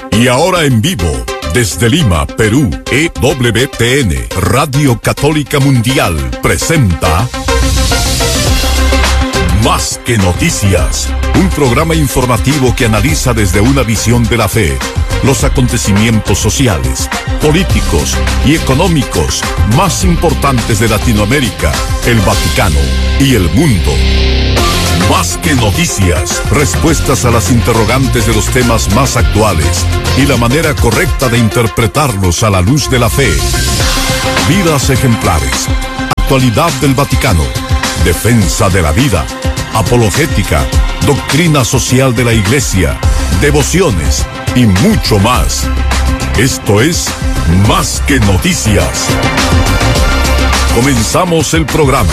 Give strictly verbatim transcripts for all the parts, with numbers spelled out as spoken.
Y ahora en vivo, desde Lima, Perú, E W T N, Radio Católica Mundial, presenta Más que Noticias, un programa informativo que analiza desde una visión de la fe los acontecimientos sociales, políticos y económicos más importantes de Latinoamérica, el Vaticano y el mundo. Más que noticias, respuestas a las interrogantes de los temas más actuales y la manera correcta de interpretarlos a la luz de la fe. Vidas ejemplares, actualidad del Vaticano, defensa de la vida, apologética, doctrina social de la Iglesia, devociones y mucho más. Esto es Más que Noticias. Comenzamos el programa.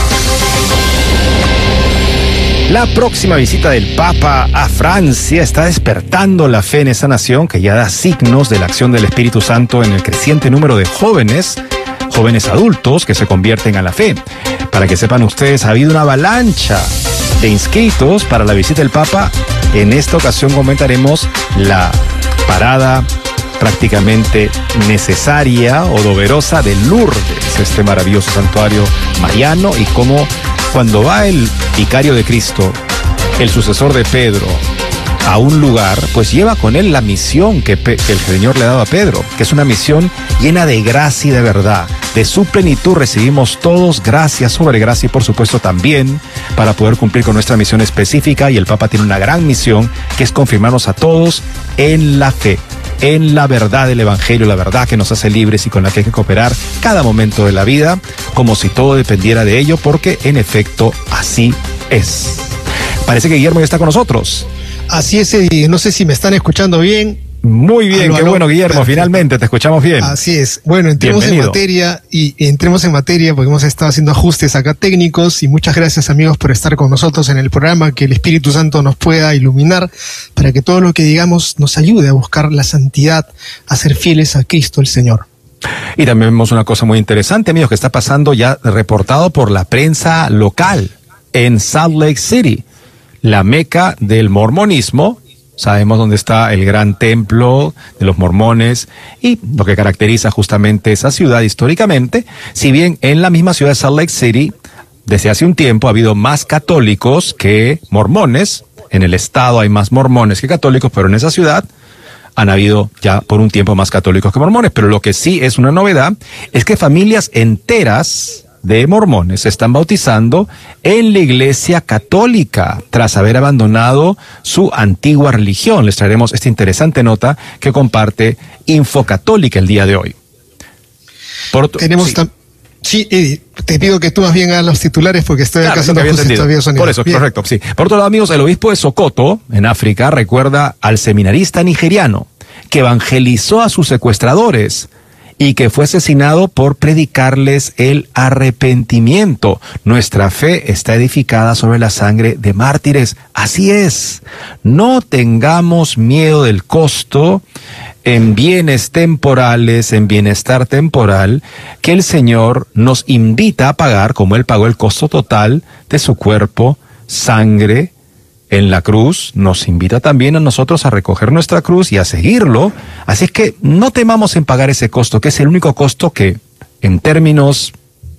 La próxima visita del Papa a Francia está despertando la fe en esa nación que ya da signos de la acción del Espíritu Santo en el creciente número de jóvenes, jóvenes adultos que se convierten a la fe. Para que sepan ustedes, ha habido una avalancha de inscritos para la visita del Papa. En esta ocasión comentaremos la parada prácticamente necesaria o dolorosa de Lourdes, este maravilloso santuario mariano, y cómo cuando va el vicario de Cristo, el sucesor de Pedro, a un lugar, pues lleva con él la misión que, Pe- que el Señor le ha dado a Pedro, que es una misión llena de gracia y de verdad. De su plenitud recibimos todos gracia sobre gracia y por supuesto también para poder cumplir con nuestra misión específica, y el Papa tiene una gran misión que es confirmarnos a todos en la fe, en la verdad del Evangelio, la verdad que nos hace libres y con la que hay que cooperar cada momento de la vida, como si todo dependiera de ello, porque en efecto así es. Parece que Guillermo ya está con nosotros. Así es, Eddie. No sé si me están escuchando bien. Muy bien, aló, qué aló. bueno, Guillermo, Perfecto. Finalmente te escuchamos bien. Así es. Bueno, entremos Bienvenido. en materia y entremos en materia porque hemos estado haciendo ajustes acá técnicos, y muchas gracias, amigos, por estar con nosotros en el programa. Que el Espíritu Santo nos pueda iluminar para que todo lo que digamos nos ayude a buscar la santidad, a ser fieles a Cristo el Señor. Y también vemos una cosa muy interesante, amigos, que está pasando ya reportado por la prensa local en Salt Lake City, la meca del mormonismo. Sabemos dónde está el gran templo de los mormones y lo que caracteriza justamente esa ciudad históricamente. Si bien en la misma ciudad de Salt Lake City, desde hace un tiempo ha habido más católicos que mormones. En el estado hay más mormones que católicos, pero en esa ciudad han habido ya por un tiempo más católicos que mormones. Pero lo que sí es una novedad es que familias enteras de mormones se están bautizando en la Iglesia Católica tras haber abandonado su antigua religión. Les traeremos esta interesante nota que comparte Infocatólica el día de hoy. Por Tenemos sí. tam- Sí, Eddie, te pido que tú más bien hagas los titulares porque estoy Claro, acá eso que haciendo había ajustes entendido. todavía de sonido. Por eso, Bien. correcto, sí. Por otro lado, amigos, el obispo de Sokoto, en África, recuerda al seminarista nigeriano que evangelizó a sus secuestradores y que fue asesinado por predicarles el arrepentimiento. Nuestra fe está edificada sobre la sangre de mártires. Así es. No tengamos miedo del costo en bienes temporales, en bienestar temporal, que el Señor nos invita a pagar, como Él pagó el costo total de su cuerpo, sangre, en la cruz. Nos invita también a nosotros a recoger nuestra cruz y a seguirlo. Así es que no temamos en pagar ese costo, que es el único costo que, en términos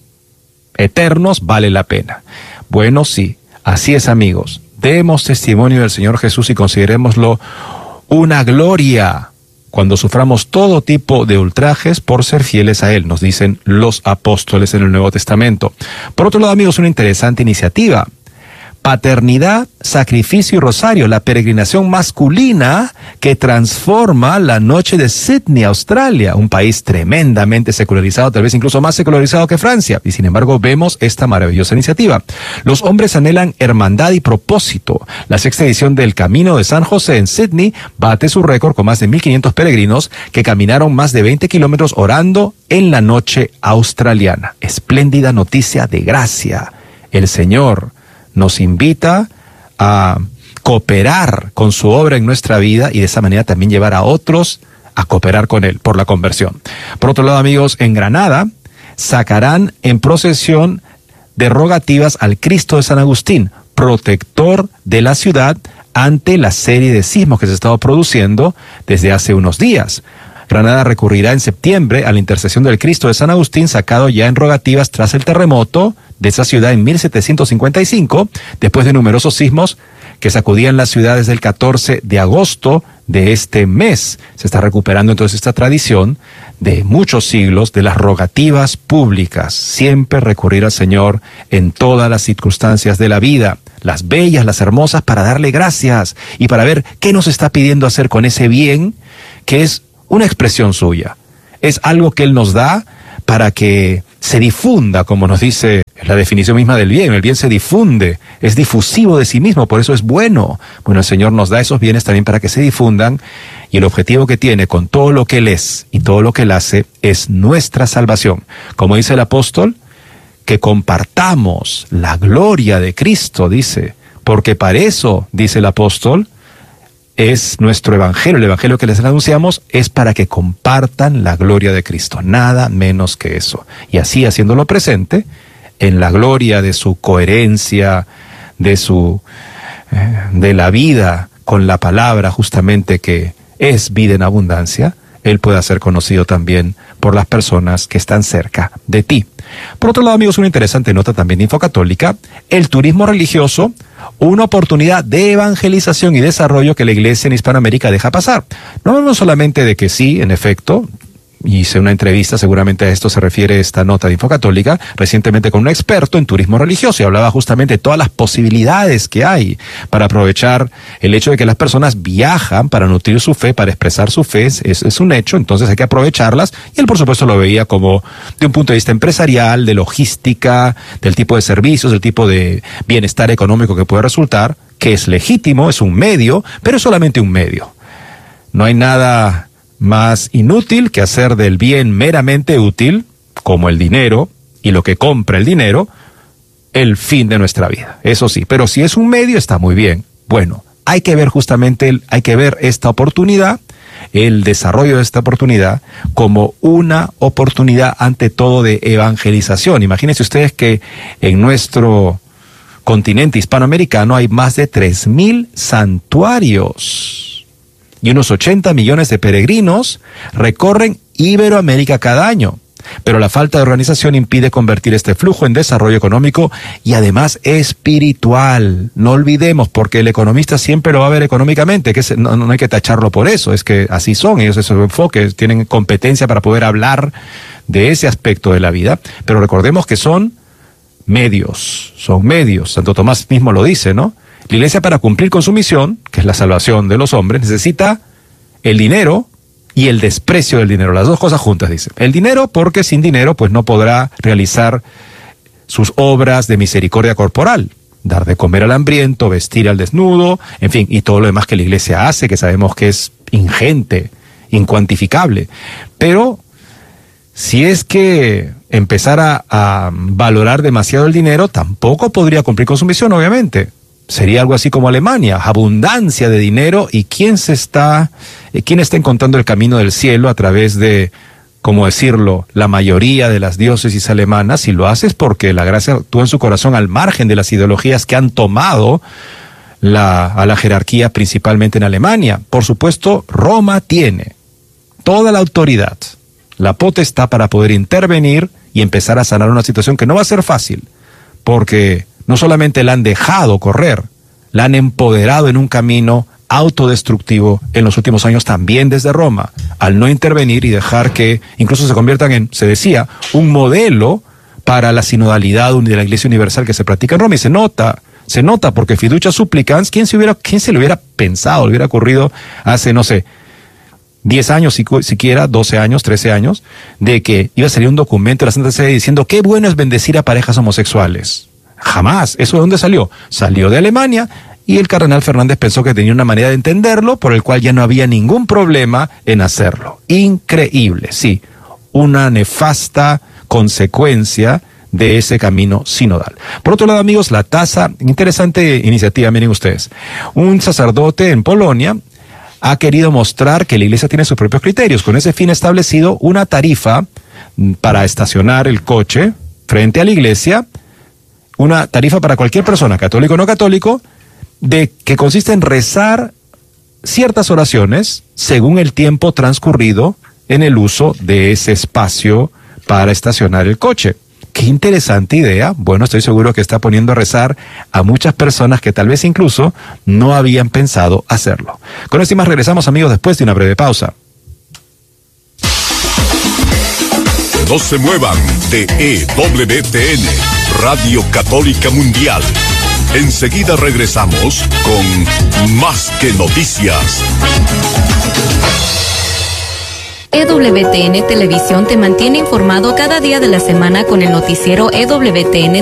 eternos, vale la pena. Bueno, sí, así es, amigos. Demos testimonio del Señor Jesús y considerémoslo una gloria cuando suframos todo tipo de ultrajes por ser fieles a Él, nos dicen los apóstoles en el Nuevo Testamento. Por otro lado, amigos, una interesante iniciativa. Paternidad, Sacrificio y Rosario, la peregrinación masculina que transforma la noche de Sydney, Australia, un país tremendamente secularizado, tal vez incluso más secularizado que Francia, y sin embargo vemos esta maravillosa iniciativa. Los hombres anhelan hermandad y propósito. La sexta edición del Camino de San José en Sydney bate su récord con más de mil quinientos peregrinos que caminaron más de veinte kilómetros orando en la noche australiana. Espléndida noticia de gracia. El Señor nos invita a cooperar con su obra en nuestra vida y de esa manera también llevar a otros a cooperar con Él por la conversión. Por otro lado, amigos, en Granada sacarán en procesión de rogativas al Cristo de San Agustín, protector de la ciudad, ante la serie de sismos que se ha estado produciendo desde hace unos días. Granada recurrirá en septiembre a la intercesión del Cristo de San Agustín, sacado ya en rogativas tras el terremoto de esa ciudad en mil setecientos cincuenta y cinco, después de numerosos sismos que sacudían la ciudad desde el catorce de agosto de este mes. Se está recuperando entonces esta tradición de muchos siglos de las rogativas públicas, siempre recurrir al Señor en todas las circunstancias de la vida, las bellas, las hermosas, para darle gracias y para ver qué nos está pidiendo hacer con ese bien que es una expresión suya. Es algo que Él nos da para que se difunda, como nos dice la definición misma del bien. El bien se difunde, es difusivo de sí mismo, por eso es bueno. Bueno, el Señor nos da esos bienes también para que se difundan, y el objetivo que tiene con todo lo que Él es y todo lo que Él hace es nuestra salvación. Como dice el apóstol, que compartamos la gloria de Cristo, dice, porque para eso, dice el apóstol, es nuestro evangelio. El evangelio que les anunciamos es para que compartan la gloria de Cristo, nada menos que eso. Y así, haciéndolo presente, en la gloria de su coherencia, de su, eh, de la vida con la palabra justamente que es vida en abundancia, Él pueda ser conocido también por las personas que están cerca de ti. Por otro lado, amigos, una interesante nota también de Infocatólica: el turismo religioso, una oportunidad de evangelización y desarrollo que la Iglesia en Hispanoamérica deja pasar. No hablamos solamente de que sí, en efecto, hice una entrevista, seguramente a esto se refiere esta nota de Infocatólica, recientemente con un experto en turismo religioso, y hablaba justamente de todas las posibilidades que hay para aprovechar el hecho de que las personas viajan para nutrir su fe, para expresar su fe, es, es un hecho, entonces hay que aprovecharlas, y él por supuesto lo veía como de un punto de vista empresarial, de logística, del tipo de servicios, del tipo de bienestar económico que puede resultar, que es legítimo, es un medio, pero es solamente un medio. No hay nada más inútil que hacer del bien meramente útil, como el dinero y lo que compra el dinero, el fin de nuestra vida. Eso sí, pero si es un medio está muy bien. Bueno, hay que ver justamente, el, hay que ver esta oportunidad, el desarrollo de esta oportunidad, como una oportunidad ante todo de evangelización. Imagínense ustedes que en nuestro continente hispanoamericano hay más de tres mil santuarios. Y unos ochenta millones de peregrinos recorren Iberoamérica cada año. Pero la falta de organización impide convertir este flujo en desarrollo económico y además espiritual. No olvidemos, porque el economista siempre lo va a ver económicamente, que es, no, no hay que tacharlo por eso, es que así son, ellos es su enfoque, tienen competencia para poder hablar de ese aspecto de la vida. Pero recordemos que son medios, son medios. Santo Tomás mismo lo dice, ¿no? La Iglesia, para cumplir con su misión, que es la salvación de los hombres, necesita el dinero y el desprecio del dinero, las dos cosas juntas, dice. El dinero, porque sin dinero pues no podrá realizar sus obras de misericordia corporal, dar de comer al hambriento, vestir al desnudo, en fin, y todo lo demás que la Iglesia hace, que sabemos que es ingente, incuantificable. Pero si es que empezara a valorar demasiado el dinero, tampoco podría cumplir con su misión, obviamente. Sería algo así como Alemania, abundancia de dinero, y quién se está, quién está encontrando el camino del cielo a través de, como decirlo, la mayoría de las diócesis alemanas, y lo hace es porque la gracia actúa en su corazón al margen de las ideologías que han tomado la, a la jerarquía principalmente en Alemania. Por supuesto, Roma tiene toda la autoridad, la potestad para poder intervenir y empezar a sanar una situación que no va a ser fácil, porque no solamente la han dejado correr, la han empoderado en un camino autodestructivo en los últimos años también desde Roma, al no intervenir y dejar que incluso se conviertan en, se decía, un modelo para la sinodalidad de la Iglesia Universal que se practica en Roma. Y se nota, se nota porque fiducia supplicans, ¿quién se hubiera, quién se le hubiera pensado, le hubiera ocurrido hace, no sé, diez años siquiera, doce años, trece años, de que iba a salir un documento de la Santa Sede diciendo qué bueno es bendecir a parejas homosexuales? Jamás. ¿Eso de dónde salió? Salió de Alemania, y el cardenal Fernández pensó que tenía una manera de entenderlo por el cual ya no había ningún problema en hacerlo. Increíble, sí. Una nefasta consecuencia de ese camino sinodal. Por otro lado, amigos, la tasa, interesante iniciativa, miren ustedes. Un sacerdote en Polonia ha querido mostrar que la Iglesia tiene sus propios criterios. Con ese fin ha establecido una tarifa para estacionar el coche frente a la iglesia, una tarifa para cualquier persona, católico o no católico, de que consiste en rezar ciertas oraciones según el tiempo transcurrido en el uso de ese espacio para estacionar el coche. Qué interesante idea. Bueno, estoy seguro que está poniendo a rezar a muchas personas que tal vez incluso no habían pensado hacerlo. Con esto y más regresamos, amigos, después de una breve pausa. No se muevan de E W T N, Radio Católica Mundial. Enseguida regresamos con Más que Noticias. E W T N Televisión te mantiene informado cada día de la semana con el noticiero E W T N